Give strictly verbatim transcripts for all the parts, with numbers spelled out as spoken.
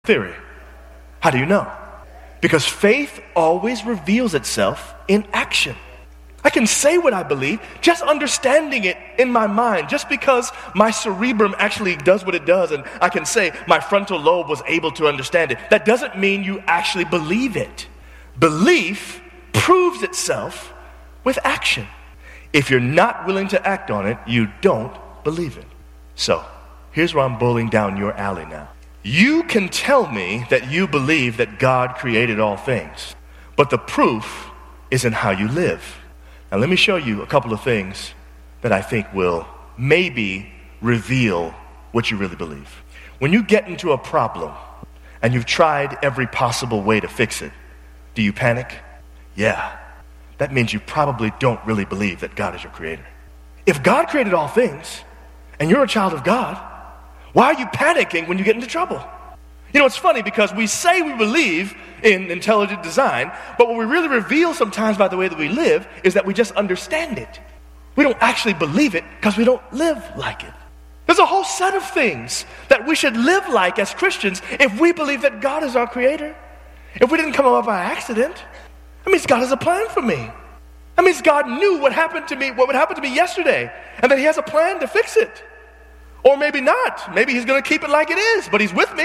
theory. How do you know? Because faith always reveals itself in action. I can say what I believe, just understanding it in my mind, just because my cerebrum actually does what it does, and I can say my frontal lobe was able to understand it. That doesn't mean you actually believe it. Belief proves itself with action. If you're not willing to act on it, you don't believe it. So, here's where I'm bowling down your alley now. You can tell me that you believe that God created all things, but the proof is in how you live. Now let me show you a couple of things that I think will maybe reveal what you really believe. When you get into a problem and you've tried every possible way to fix it, do you panic? Yeah. That means you probably don't really believe that God is your creator. If God created all things and you're a child of God, why are you panicking when you get into trouble? You know, it's funny because we say we believe in intelligent design, but what we really reveal sometimes by the way that we live is that we just understand it. We don't actually believe it because we don't live like it. There's a whole set of things that we should live like as Christians if we believe that God is our creator. If we didn't come up by accident, that means God has a plan for me. That means God knew what happened to me, what would happen to me yesterday, and that he has a plan to fix it. Or maybe not. Maybe he's going to keep it like it is, but he's with me.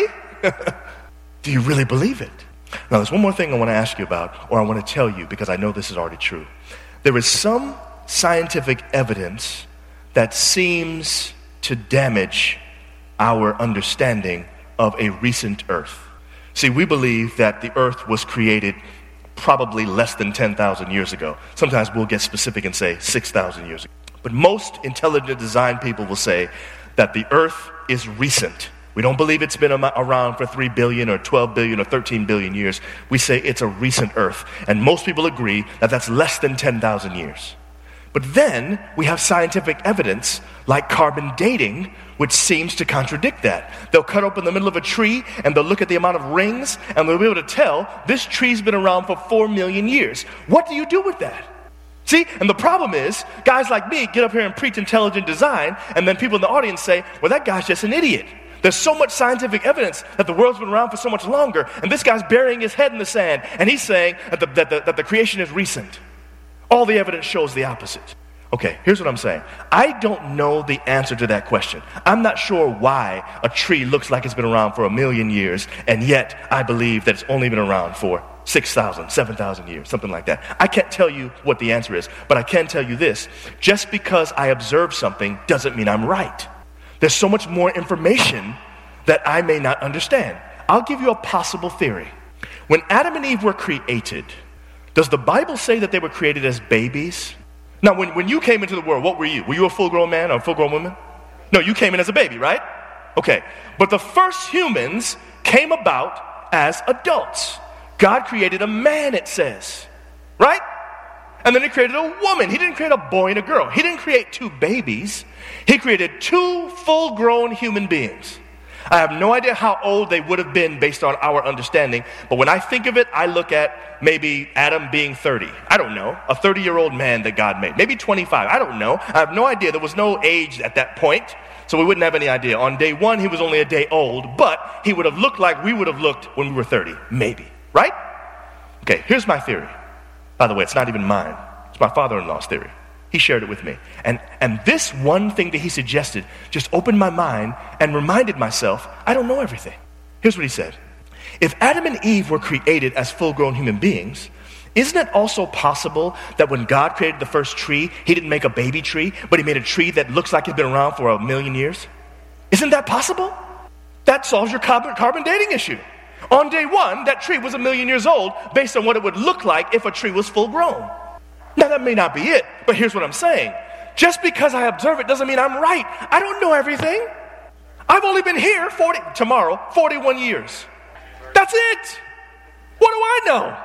Do you really believe it? Now, there's one more thing I want to ask you about, or I want to tell you, because I know this is already true. There is some scientific evidence that seems to damage our understanding of a recent Earth. See, we believe that the Earth was created probably less than ten thousand years ago. Sometimes we'll get specific and say six thousand years ago. But most intelligent design people will say that the Earth is recent. We don't believe it's been around for three billion or twelve billion or thirteen billion years. We say it's a recent Earth. And most people agree that that's less than ten thousand years. But then we have scientific evidence like carbon dating, which seems to contradict that. They'll cut open the middle of a tree and they'll look at the amount of rings and they'll be able to tell this tree's been around for four million years. What do you do with that? See, and the problem is, guys like me get up here and preach intelligent design, and then people in the audience say, well, that guy's just an idiot. There's so much scientific evidence that the world's been around for so much longer, and this guy's burying his head in the sand, and he's saying that the, that the, that the creation is recent. All the evidence shows the opposite. Okay, here's what I'm saying. I don't know the answer to that question. I'm not sure why a tree looks like it's been around for a million years, and yet I believe that it's only been around for six thousand, seven thousand years, something like that. I can't tell you what the answer is, but I can tell you this. Just because I observe something doesn't mean I'm right. There's so much more information that I may not understand. I'll give you a possible theory. When Adam and Eve were created, does the Bible say that they were created as babies? Now, when, when you came into the world, what were you? Were you a full-grown man or a full-grown woman? No, you came in as a baby, right? Okay. But the first humans came about as adults. God created a man, it says, right? And then he created a woman. He didn't create a boy and a girl. He didn't create two babies. He created two full-grown human beings. I have no idea how old they would have been based on our understanding, but when I think of it, I look at maybe Adam being thirty. I don't know. A thirty-year-old man that God made. Maybe twenty-five. I don't know. I have no idea. There was no age at that point, so we wouldn't have any idea. On day one, he was only a day old, but he would have looked like we would have looked when we were thirty. Maybe. Right? Okay, here's my theory. By the way, it's not even mine. It's my father-in-law's theory. He shared it with me. And, and this one thing that he suggested just opened my mind and reminded myself, I don't know everything. Here's what he said. If Adam and Eve were created as full-grown human beings, isn't it also possible that when God created the first tree, he didn't make a baby tree, but he made a tree that looks like it's been around for a million years? Isn't that possible? That solves your carbon, carbon dating issue. On day one, that tree was a million years old based on what it would look like if a tree was full-grown. Now, that may not be it, but here's what I'm saying. Just because I observe it doesn't mean I'm right. I don't know everything. I've only been here forty tomorrow, forty-one years. That's it. What do I know?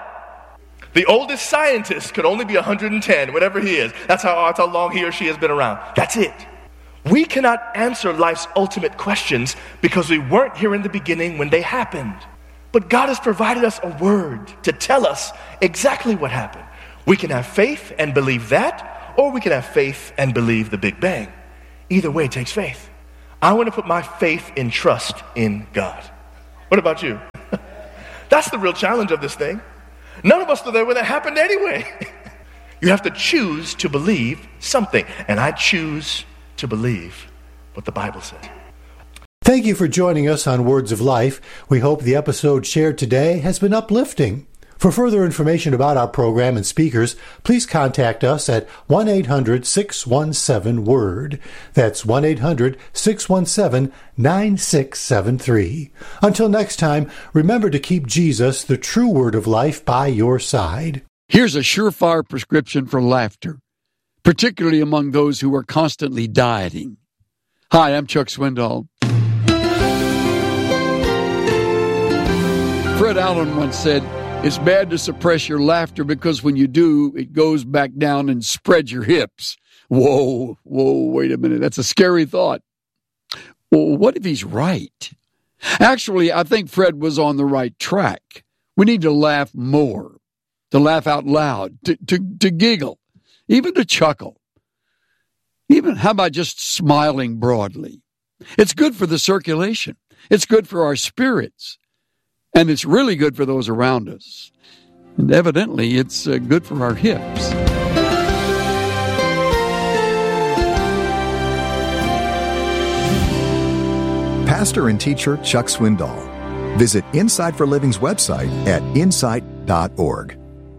The oldest scientist could only be one hundred ten, whatever he is. That's how, that's how long he or she has been around. That's it. We cannot answer life's ultimate questions because we weren't here in the beginning when they happened. But God has provided us a word to tell us exactly what happened. We can have faith and believe that, or we can have faith and believe the Big Bang. Either way takes faith. I want to put my faith and trust in God. What about you? That's the real challenge of this thing. None of us were there when it happened anyway. You have to choose to believe something. And I choose to believe what the Bible says. Thank you for joining us on Words of Life. We hope the episode shared today has been uplifting. For further information about our program and speakers, please contact us at one eight hundred six one seven WORD. That's one eight hundred six one seven nine six seven three. Until next time, remember to keep Jesus, the true Word of life, by your side. Here's a surefire prescription for laughter, particularly among those who are constantly dieting. Hi, I'm Chuck Swindoll. Fred Allen once said, "It's bad to suppress your laughter because when you do, it goes back down and spreads your hips." Whoa, whoa, wait a minute. That's a scary thought. Well, what if he's right? Actually, I think Fred was on the right track. We need to laugh more, to laugh out loud, to, to, to giggle, even to chuckle. Even, how about just smiling broadly? It's good for the circulation. It's good for our spirits. And it's really good for those around us. And evidently, it's uh, good for our hips. Pastor and teacher Chuck Swindoll. Visit Insight for Living's website at insight dot org.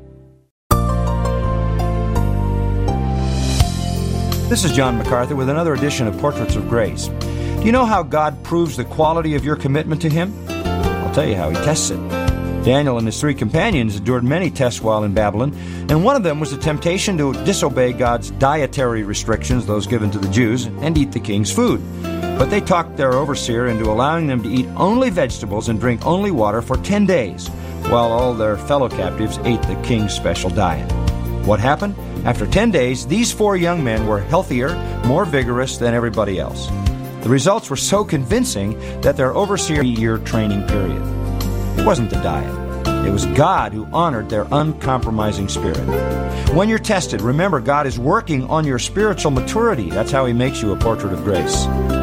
This is John MacArthur with another edition of Portraits of Grace. Do you know how God proves the quality of your commitment to Him? I'll tell you how He tests it. Daniel and his three companions endured many tests while in Babylon, and one of them was the temptation to disobey God's dietary restrictions, those given to the Jews, and eat the king's food. But they talked their overseer into allowing them to eat only vegetables and drink only water for ten days, while all their fellow captives ate the king's special diet. What happened? After ten days, these four young men were healthier, more vigorous than everybody else. The results were so convincing that their overseer year training period. It wasn't the diet. It was God who honored their uncompromising spirit. When you're tested, remember God is working on your spiritual maturity. That's how He makes you a portrait of grace.